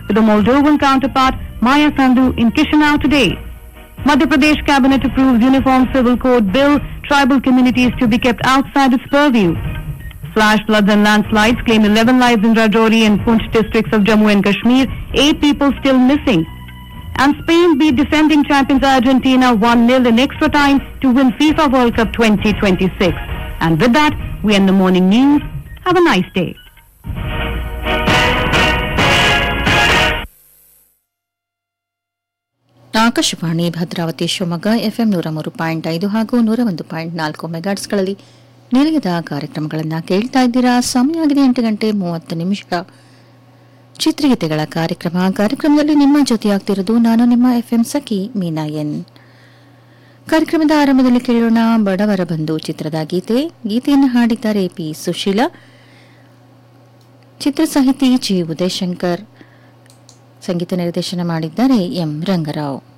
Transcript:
with the Moldovan counterpart Maya Sandu in Chisinau today. Madhya Pradesh Cabinet approves Uniform Civil Code Bill, tribal communities to be kept outside its purview. Flash floods and landslides claim 11 lives in Rajouri and Poonch districts of Jammu and Kashmir, 8 people still missing. And Spain beat defending champions Argentina 1-0 in extra time to win FIFA World Cup 2026. And with that, we end the morning news. Have a nice day. Akashvani Bhadravati Shivamogga FM 103.5 ಹಾಗೂ 101.4 ಮೆಗಾಟ್ಸ್ಗಳಲ್ಲಿ ನಿಲಯದ ಕಾರ್ಯಕ್ರಮಗಳನ್ನು ಕೇಳ್ತಾ ಇದ್ದೀರಾ. ಸಮಯ ಆಗಿದೆ 8:30 ಚಿತ್ರಗೀತೆಗಳ ಕಾರ್ಯಕ್ರಮದಲ್ಲಿ ನಿಮ್ಮ ಜೊತೆಯಾಗ್ತಿರೋದು ನಾನು ನಿಮ್ಮ ಎಫ್ಎಂ ಸಖಿ ಮೀನಾ ಎನ್. ಕಾರ್ಯಕ್ರಮದ ಆರಂಭದಲ್ಲಿ ಕೇಳೋಣ ಬಡವರ ಬಂಧು ಚಿತ್ರದ ಗೀತೆಯನ್ನು ಹಾಡಿದ್ದಾರೆ ಪಿ ಸುಶೀಲಾ, ಚಿತ್ರ ಸಾಹಿತಿ ಜಿ ಉದಯಶಂಕರ್, ಸಂಗೀತ ನಿರ್ದೇಶನ ಮಾಡಿದ್ದಾರೆ ಎಂ ರಂಗರಾವ್.